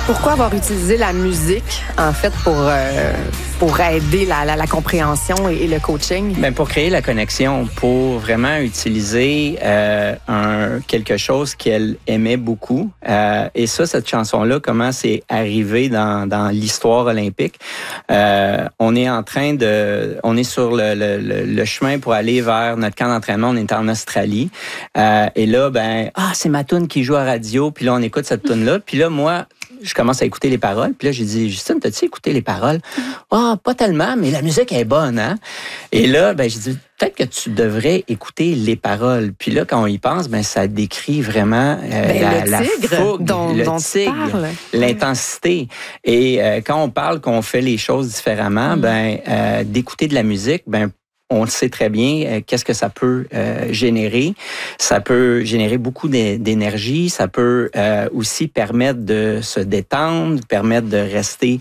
Pourquoi avoir utilisé la musique, en fait, pour aider la compréhension et le coaching? Bien, pour créer la connexion, pour vraiment utiliser quelque chose qu'elle aimait beaucoup. Et ça, cette chanson-là, comment c'est arrivé dans l'histoire olympique. On est sur le chemin pour aller vers notre camp d'entraînement. On est en Australie. Et là, c'est ma toune qui joue à radio. Puis là, on écoute cette toune-là. Puis là, moi, je commence à écouter les paroles. Puis là, j'ai dit, Justine, t'as-tu écouté les paroles? Ah, pas tellement, mais la musique est bonne, hein? Et là, j'ai dit, peut-être que tu devrais écouter les paroles. Puis là, quand on y pense, ça décrit vraiment la fougue, le tigre, l'intensité. Et quand on parle qu'on fait les choses différemment, d'écouter de la musique, on le sait très bien, qu'est-ce que ça peut générer. Ça peut générer beaucoup d'énergie. Ça peut aussi permettre de se détendre, permettre de rester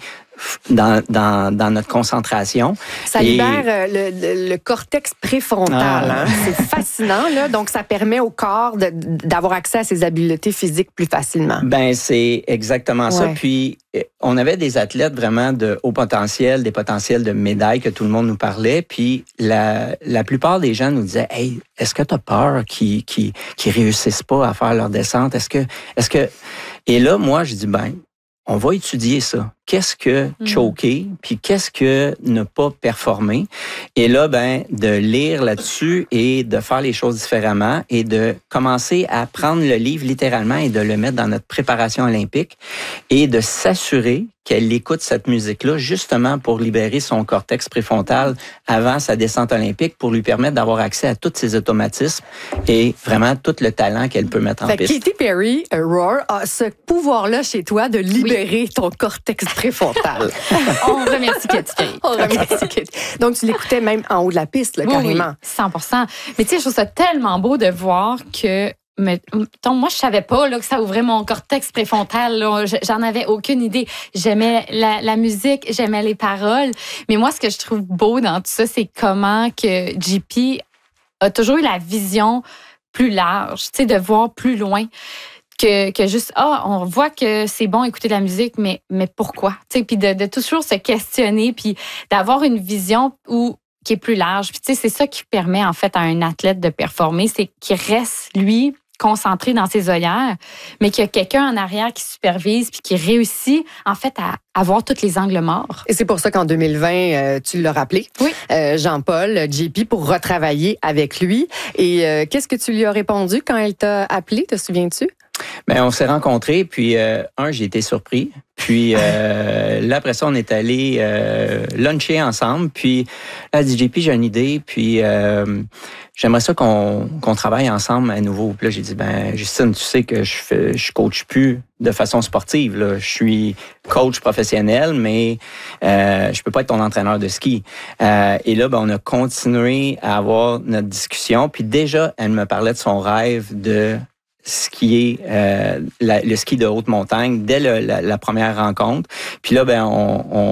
dans notre concentration. Ça libère le cortex préfrontal. Hein? C'est fascinant, là. Donc, ça permet au corps d'avoir accès à ses habiletés physiques plus facilement. C'est exactement ça. Puis, on avait des athlètes vraiment de haut potentiel, des potentiels de médailles que tout le monde nous parlait. Puis, la plupart des gens nous disaient, hey, est-ce que tu as peur qu'ils réussissent pas à faire leur descente? Est-ce que... Et là, moi, je dis, on va étudier ça. Qu'est-ce que choquer, puis qu'est-ce que ne pas performer. Et là, de lire là-dessus et de faire les choses différemment et de commencer à prendre le livre littéralement et de le mettre dans notre préparation olympique et de s'assurer qu'elle écoute cette musique-là justement pour libérer son cortex préfrontal avant sa descente olympique pour lui permettre d'avoir accès à tous ses automatismes et vraiment tout le talent qu'elle peut mettre en piste. Katy Perry, Roar, a ce pouvoir-là chez toi de libérer ton cortex préfrontal. On remercie Katy Perry. On remercie Katy. Donc, tu l'écoutais même en haut de la piste, là, carrément. Oui, 100%. Mais tu sais, je trouve ça tellement beau de voir que moi, je savais pas là, que ça ouvrait mon cortex préfrontal. Là. J'en avais aucune idée. J'aimais la musique, j'aimais les paroles. Mais moi, ce que je trouve beau dans tout ça, c'est comment que JP a toujours eu la vision plus large, tu sais, de voir plus loin. Que juste, on voit que c'est bon écouter de la musique, mais pourquoi? Tu sais, puis de toujours se questionner, puis d'avoir une vision qui est plus large. Puis tu sais, c'est ça qui permet en fait à un athlète de performer, c'est qu'il reste, lui, concentré dans ses œillères, mais qu'il y a quelqu'un en arrière qui supervise puis qui réussit, en fait, à avoir tous les angles morts. Et c'est pour ça qu'en 2020, tu l'as rappelé, Jean-Paul, JP, pour retravailler avec lui. Et qu'est-ce que tu lui as répondu quand elle t'a appelé, te souviens-tu? On s'est rencontrés, puis j'ai été surpris. Puis là, après ça, on est allé luncher ensemmme. Puis là, elle dit, JP, j'ai une idée, puis j'aimerais ça qu'on travaille ensemble à nouveau. Puis là, j'ai dit, Justine, tu sais que je coach plus de façon sportive. Là. Je suis coach professionnel, mais je peux pas être ton entraîneur de ski. Et là, on a continué à avoir notre discussion. Puis déjà, elle me parlait de son rêve de skier le ski de haute montagne dès la première rencontre. Puis là, on